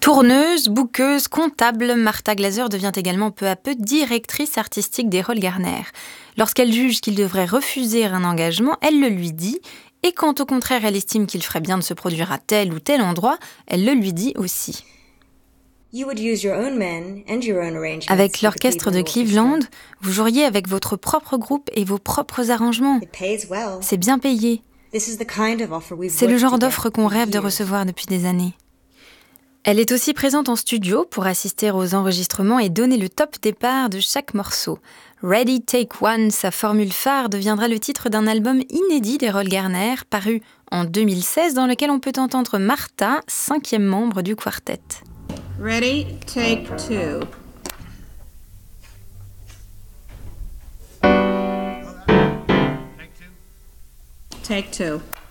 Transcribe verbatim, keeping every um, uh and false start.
Tourneuse, bookeuse, comptable, Martha Glaser devient également peu à peu directrice artistique d'Errol Garner. Lorsqu'elle juge qu'il devrait refuser un engagement, elle le lui dit, et quand au contraire elle estime qu'il ferait bien de se produire à tel ou tel endroit, elle le lui dit aussi. Avec l'orchestre de Cleveland, vous joueriez avec votre propre groupe et vos propres arrangements. C'est bien payé. C'est le genre d'offre qu'on rêve de recevoir depuis des années. Elle est aussi présente en studio pour assister aux enregistrements et donner le top départ de chaque morceau. Ready, Take One, sa formule phare, deviendra le titre d'un album inédit d'Errol Garner, paru en deux mille seize, dans lequel on peut entendre Martha, cinquième membre du quartet. Ready, take two. Take two.